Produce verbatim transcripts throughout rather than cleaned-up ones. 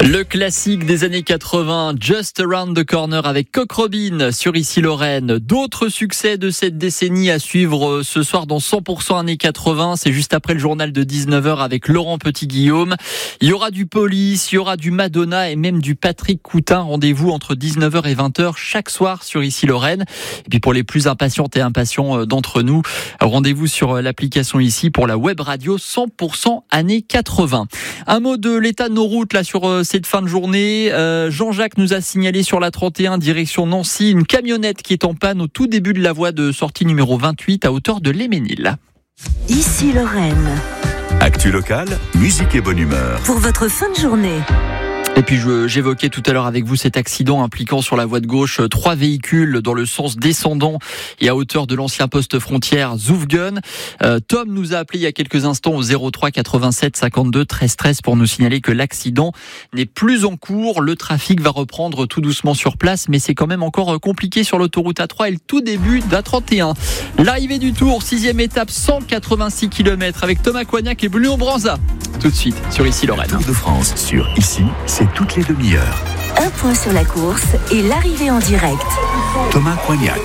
Le classique des années quatre-vingts, Just Around the Corner avec Cock Robin sur Issy-Lorraine. D'autres succès de cette décennie à suivre ce soir dans cent pour cent années quatre-vingts. C'est juste après le journal de dix-neuf heures avec Laurent Petit-Guillaume. Il y aura du Police, il y aura du Madonna et même du Patrick Coutin. Rendez-vous entre dix-neuf heures et vingt heures chaque soir sur Issy-Lorraine. Et puis pour les plus impatientes et impatients d'entre nous, rendez-vous sur l'application ici pour la web radio cent pour cent années quatre-vingts. Un mot de l'état de nos routes là sur cette fin de journée. Euh, Jean-Jacques nous a signalé sur la trente et un direction Nancy une camionnette qui est en panne au tout début de la voie de sortie numéro vingt-huit à hauteur de Léménil. Issy-Lorraine. Actu locale, musique et bonne humeur. Pour votre fin de journée. Et puis je, j'évoquais tout à l'heure avec vous cet accident impliquant sur la voie de gauche trois véhicules dans le sens descendant et à hauteur de l'ancien poste frontière Zoufgen. Euh, Tom nous a appelé il y a quelques instants au zéro trois quatre-vingt-sept cinquante-deux treize treize pour nous signaler que l'accident n'est plus en cours. Le trafic va reprendre tout doucement sur place, mais c'est quand même encore compliqué sur l'autoroute A trois et le tout début d'A trente et un. L'arrivée du Tour, sixième étape, cent quatre-vingt-six kilomètres avec Thomas Coignac et Bruno Branza. Tout de suite sur Issy-Lorraine. Tour de France sur Ici, c'est toutes les demi-heures. Un point sur la course et l'arrivée en direct. Thomas Coignac.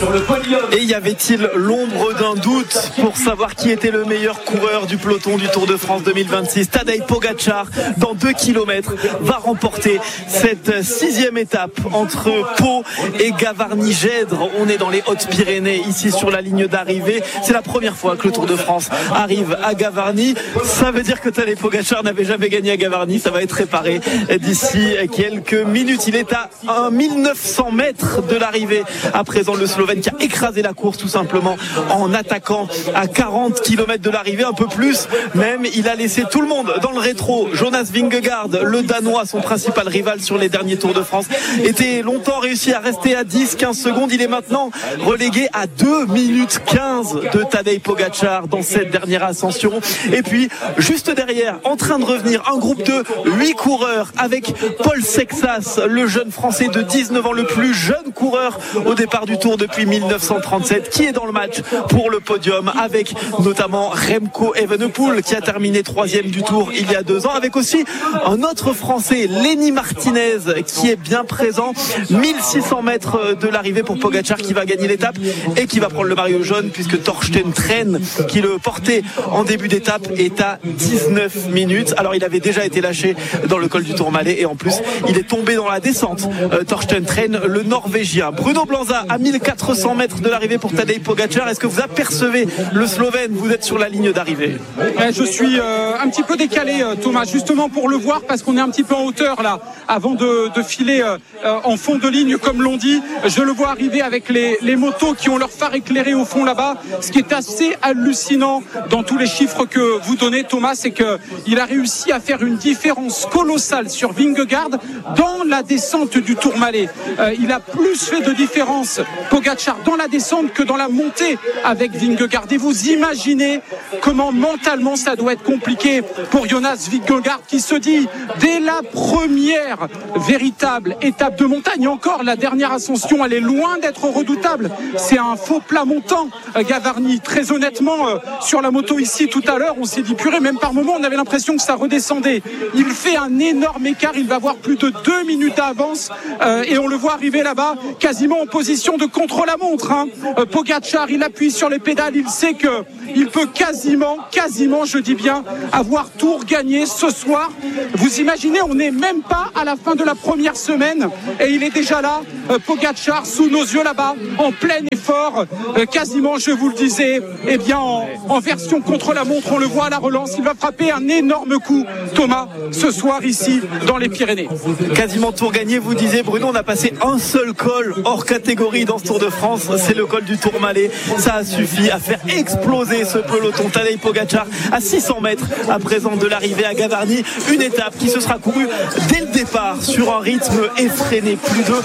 Et y avait-il l'ombre d'un doute pour savoir qui était le meilleur coureur du peloton du Tour de France deux mille vingt-six? Tadej Pogačar, dans deux kilomètres, va remporter cette sixième étape entre Pau et Gavarnie-Gèdre. On est dans les Hautes-Pyrénées, ici sur la ligne d'arrivée. C'est la première fois que le Tour de France arrive à Gavarnie. Ça veut dire que Tadej Pogačar n'avait jamais gagné à Gavarnie. Ça va être réparé d'ici quelques minutes. Il est à mille neuf cents mètres de l'arrivée. À présent, le Slovène qui a écrasé la course tout simplement en attaquant à quarante kilomètres de l'arrivée, un peu plus même. Il a laissé tout le monde dans le rétro. Jonas Vingegaard, le Danois, son principal rival sur les derniers Tours de France, était longtemps réussi à rester à dix à quinze secondes. Il est maintenant relégué à deux minutes quinze de Tadej Pogačar dans cette dernière ascension. Et puis, juste derrière, en train de revenir, un groupe de huit coureurs avec Paul Sexas, le jeune Français de dix-neuf ans, le plus jeune coureur au départ du Tour depuis mille neuf cent trente-sept, qui est dans le match pour le podium, avec notamment Remco Evenepoel qui a terminé troisième du Tour il y a deux ans, avec aussi un autre Français, Lenny Martinez, qui est bien présent. mille six cents mètres de l'arrivée pour Pogačar, qui va gagner l'étape et qui va prendre le maillot jaune, puisque Torsten Tren, qui le portait en début d'étape, est à dix-neuf minutes. Alors il avait déjà été lâché dans le col du Tourmalet et en plus il est tombé dans la descente. euh, Torsten Tren, le Norvégien. Bruno Branza à mille quatre cents mètres de l'arrivée pour Tadej Pogačar. Est-ce que vous apercevez le Slovène? Vous êtes sur la ligne d'arrivée. Je suis euh, un petit peu décalé, Thomas, justement pour le voir, parce qu'on est un petit peu en hauteur là, avant de, de filer euh, en fond de ligne, comme l'on dit. Je le vois arriver avec les, les motos qui ont leur phare éclairé au fond là-bas. Ce qui est assez hallucinant dans tous les chiffres que vous donnez, Thomas, c'est qu'il a réussi à faire une différence colossale sur Vingegaard dans la descente du Tourmalet. Euh, il a plus fait de différence, Pogačar, dans la descente que dans la montée avec Vingegaard. Et vous imaginez comment mentalement ça doit être compliqué pour Jonas Vingegaard, qui se dit, dès la première véritable étape de montagne, encore la dernière ascension, elle est loin d'être redoutable. C'est un faux plat montant, euh, Gavarnie. Très honnêtement, euh, sur la moto ici tout à l'heure, on s'est dit purée, même par moment on avait l'impression que ça redescendait. Il fait un énorme écart, il va avoir plus de deux minutes d'avance euh, et on le voit arriver là-bas quasiment en position de contre-la-montre. Hein. Euh, Pogačar, il appuie sur les pédales, il sait que il peut quasiment, quasiment, je dis bien, avoir tout gagné ce soir. Vous imaginez, on n'est même pas à la fin de la première semaine et il est déjà là, euh, Pogačar, sous nos yeux là-bas, en plein effort, euh, quasiment, je vous le disais, eh bien en, en version contre-la-montre. On le voit à la relance, il va frapper un énorme coup, Thomas, ce soir ici dans les Pyrénées. Quasiment tour gagné, vous disiez, Bruno. On a passé un seul col hors catégorie dans ce Tour de France, c'est le col du Tourmalet. Ça a suffi à faire exploser ce peloton. Tadej Pogačar à six cents mètres à présent de l'arrivée à Gavarnie, une étape qui se sera courue dès le départ sur un rythme effréné, plus de quarante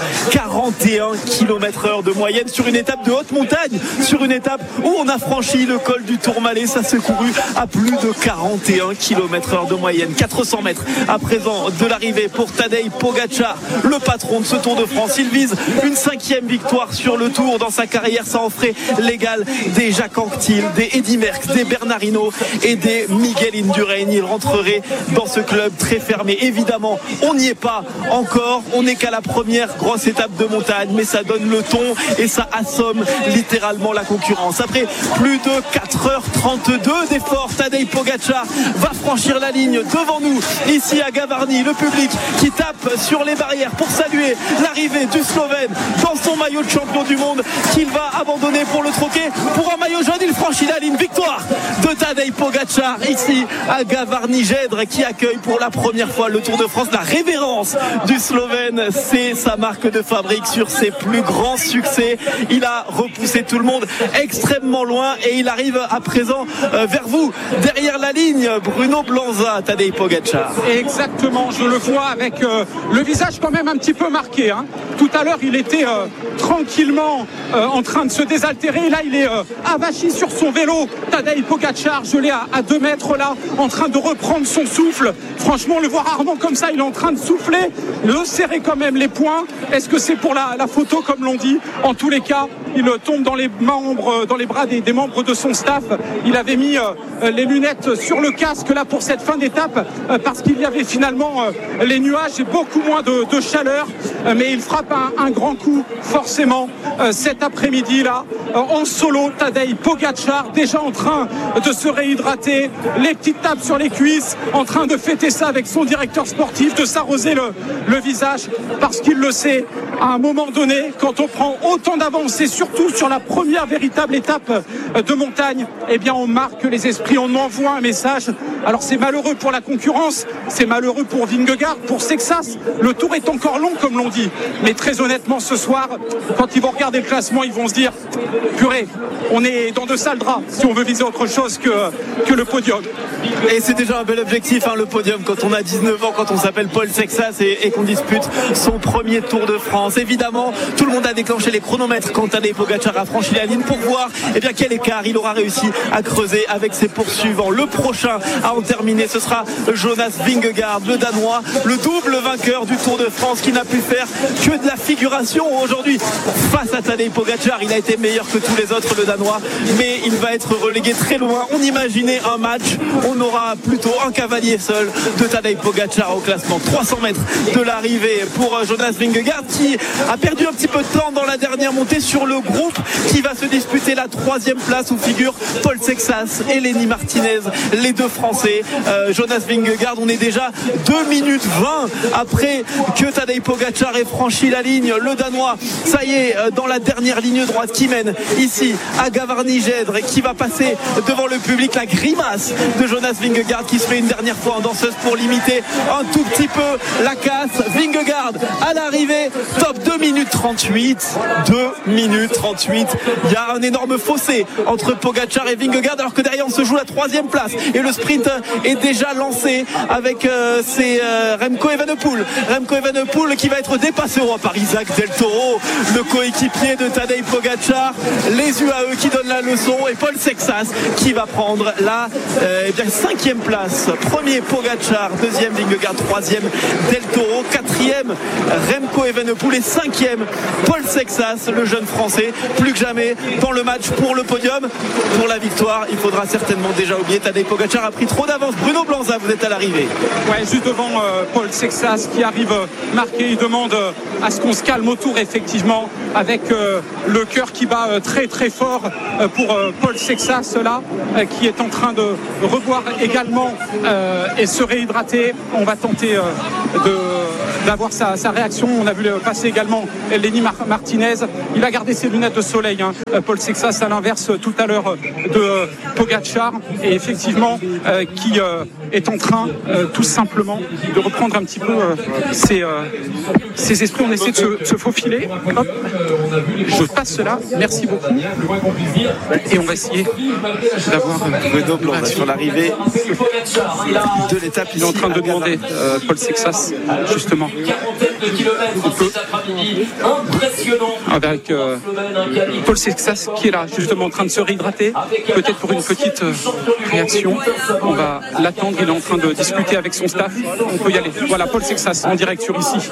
quarante et un kilomètres heure de moyenne sur une étape de haute montagne, sur une étape où on a franchi le col du Tourmalet. Ça s'est couru à plus de quarante et un kilomètres heure de moyenne. quatre cents mètres à présent de l'arrivée pour Tadej Pogačar, le patron de ce Tour de France. Il vise une cinquième victoire sur le Tour dans sa carrière. Ça en ferait l'égal des Jacques Anquetil, des Eddy Merckx, des Bernard Hinault et des Miguel Indurain. Il rentrerait dans ce club très fermé. Évidemment, on n'y est pas encore. On n'est qu'à la première grosse étape de montagne, mais ça donne le ton et ça assomme littéralement la concurrence. Après plus de quatre heures trente-deux d'efforts, Tadej Pogačar va franchir la ligne devant nous, ici à Gavarnie. Le public qui tape sur les barrières pour saluer l'arrivée du Slovène dans son maillot de champion du monde qu'il va abandonner pour le troquer pour un maillot jaune. Il franchit la ligne. Victoire de Tadej Pogačar ici à Gavarnie-Gèdre, qui accueille pour la première fois le Tour de France. La révérence du Slovène, c'est sa marque de fabrique sur ses plus grands succès. Il a repoussé tout le monde extrêmement loin et il arrive à présent euh, vers vous, derrière la ligne. Bruno Blanza, Tadej Pogačar. Exactement, je le vois avec euh, le visage quand même un petit peu marqué, hein. Tout à l'heure, il était euh, tranquillement euh, en train de se désaltérer. Là, il est euh, avachi sur son vélo. Tadej Pogačar, je l'ai à, à deux mètres là, en train de reprendre son souffle. Franchement, le voir rarement comme ça, il est en train de souffler, le serrer quand même les poings. Est-ce que c'est pour la, la photo, comme l'on dit? En tous les cas, il tombe dans les membres, dans les bras des, des membres de son staff. Il avait mis euh, les lunettes sur le casque là pour cette fin d'étape euh, parce qu'il y avait finalement euh, les nuages et beaucoup moins de, de chaleur. Euh, mais il frappe un, un grand coup forcément euh, cet après-midi là euh, en solo. Tadej Pogačar déjà en train de se réhydrater, les petites tapes sur les cuisses, en train de fêter ça avec son directeur sportif, de s'arroser le, le visage parce qu'il le sait, à un moment donné, quand on prend autant d'avance et surtout sur la première véritable étape de montagne, eh bien on marque les esprits, on envoie un message. Alors c'est malheureux pour la concurrence, c'est malheureux pour Vingegaard, pour Sexas. Le tour est encore long comme l'on dit, mais très honnêtement ce soir, quand ils vont regarder le classement, ils vont se dire purée, on est dans de sales draps si on veut viser autre chose que, que le podium. Et c'est déjà un bel objectif, hein, le podium, quand on a dix-neuf ans, quand on s'appelle Paul Sexas et, et qu'on dispute son premier Tour de France. Évidemment, tout le monde a déclenché les chronomètres quand Tadej Pogačar a franchi la ligne pour voir eh bien, quel écart il aura réussi à creuser avec ses poursuivants. Le prochain à en terminer, ce sera Jonas Vingegaard, le Danois, le double vainqueur du Tour de France, qui n'a pu faire que de la figuration aujourd'hui face à Tadej Pogačar. Il a été meilleur que tous les autres, le Danois, mais il va être relégué très loin. On imaginait un match, on aura plutôt un cavalier seul de Tadej Pogačar au classement. trois cents mètres de l'arrivée pour Jonas Vingegaard, qui a perdu un petit peu de temps dans la dernière montée sur le groupe qui va se disputer la troisième place où figurent Paul Sexas et Lenny Martinez, les deux Français. euh, Jonas Vingegaard, on est déjà deux minutes vingt après que Tadej Pogačar ait franchi la ligne. Le Danois, ça y est, dans la dernière ligne droite qui mène ici à Gavarnie-Gèdre et qui va passer devant le public. La grimace de Jonas Vingegaard qui se fait une dernière fois en danseuse pour limiter un tout petit peu la casse. Vingegaard à l'arrivée, top deux minutes trente-huit. deux minutes trente-huit. Il y a un énorme fossé entre Pogačar et Vingegaard, alors que derrière on se joue la troisième place et le sprint est déjà lancé avec euh, c'est euh, Remco Evenepoel. Remco Evenepoel qui va être dépassé oh, par Isaac Del Toro, le coéquipier de Tadej Pogačar. Les U A E qui donnent la leçon et Paul Sexas qui va prendre la euh, eh bien, cinquième place. Premier Pogačar, deuxième Vingegaard, troisième Del Toro, quatrième Remco Evenepoel et cinquième Paul Sexas, le jeune français, plus que jamais dans le match pour le podium. Pour la victoire, il faudra certainement déjà oublier Tadej Pogačar a pris trop d'avance. Bruno Blanza, vous êtes à l'arrivée. Ouais, juste devant euh, Paul Sexas qui arrive euh, marqué. Il demande euh, à ce qu'on se calme autour, effectivement, avec euh, le cœur qui bat euh, très très fort euh, pour euh, Paul Sexas là, euh, qui est en train de revoir également euh, et se réhydrater. On va tenter euh, de d'avoir sa, sa réaction. On a vu passer également Lenny Martinez. Il a gardé ses lunettes de soleil, hein. Paul Sexas à l'inverse tout à l'heure de Pogačar, et effectivement euh, qui euh, est en train euh, tout simplement de reprendre un petit peu euh, ses, euh, ses esprits. On essaie de se, de se faufiler. Hop. Je passe cela, merci beaucoup, et on va essayer d'avoir Bruno Blanza sur l'arrivée de l'étape. Il est en train de demander euh, Paul Sexas justement avec euh, Paul Sexas qui est là justement en train de se réhydrater, peut-être pour une petite euh, réaction. On va l'attendre, il est en train de discuter avec son staff. On peut y aller. Voilà Paul Sexas en direct sur ici.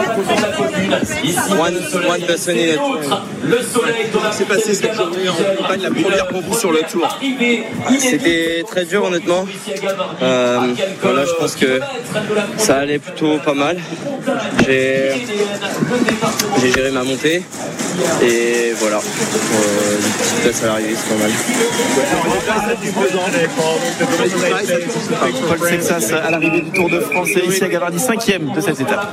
One, one personnel. Comment s'est passé cette journée en campagne, la première pour vous sur le tour? C'était très dur honnêtement. Euh, voilà, je pense que ça allait plutôt pas mal. J'ai, j'ai géré ma montée et voilà. Euh, une petite place à l'arrivée, c'est pas mal. Paul Sexas à l'arrivée du Tour de France et ici à Gavarnie, cinquième de cette étape.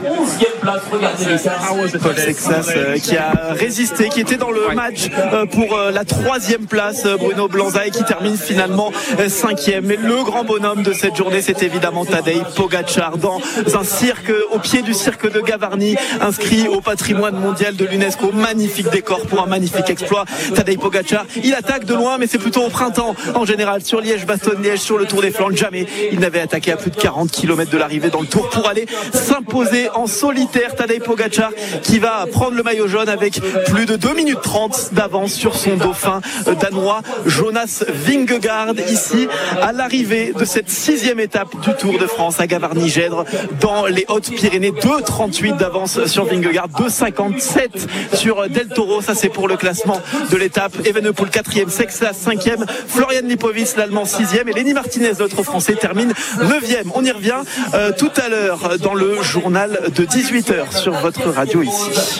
Paul Sexas euh, qui a résisté, qui était dans le match euh, pour euh, la troisième place, euh, Bruno Blanza, et qui termine finalement euh, cinquième. Mais le grand bonhomme de cette journée, c'est évidemment Tadej Pogačar dans un cirque, au pied du cirque de Gavarnie, inscrit au patrimoine mondial de l'UNESCO. Magnifique décor pour un magnifique exploit. Tadej Pogačar, il attaque de loin, mais c'est plutôt au printemps en général. Sur Liège-Bastogne-Liège, sur le Tour des Flandres, jamais il n'avait attaqué à plus de quarante kilomètres de l'arrivée dans le Tour pour aller s'imposer en solitaire. Tadej Pogačar qui va prendre le maillot jaune avec plus de deux minutes trente d'avance sur son dauphin danois Jonas Vingegaard, ici à l'arrivée de cette sixième étape du Tour de France à Gavarnie-Gèdre dans les Hautes-Pyrénées. deux trente-huit d'avance sur Vingegaard, deux cinquante-sept sur Del Toro. Ça c'est pour le classement de l'étape. Evenepoel quatrième, Sexas cinquième, Florian Lipovic l'allemand sixième et Lenny Martinez, notre français, termine neuvième. On y revient euh, tout à l'heure dans le journal de dix-huit heures sur votre radio ici.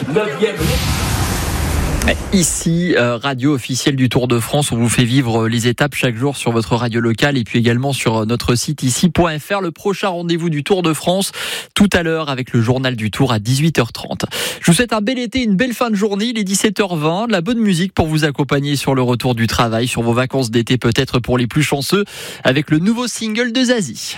Ici, euh, radio officielle du Tour de France, on vous fait vivre les étapes chaque jour sur votre radio locale et puis également sur notre site ici point f r. Le prochain rendez-vous du Tour de France tout à l'heure avec le journal du Tour à dix-huit heures trente. Je vous souhaite un bel été, une belle fin de journée. Il est dix-sept heures vingt, de la bonne musique pour vous accompagner sur le retour du travail, sur vos vacances d'été peut-être pour les plus chanceux, avec le nouveau single de Zazie.